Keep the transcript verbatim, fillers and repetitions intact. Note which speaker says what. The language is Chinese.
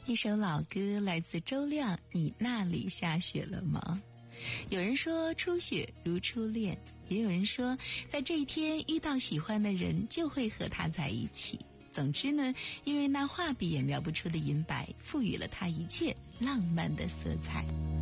Speaker 1: 一首老歌来自周亮，你那里下雪了吗？有人说初雪如初恋，也有人说在这一天遇到喜欢的人就会和他在一起。总之呢，因为那画笔也描不出的银白，赋予了它一切浪漫的色彩。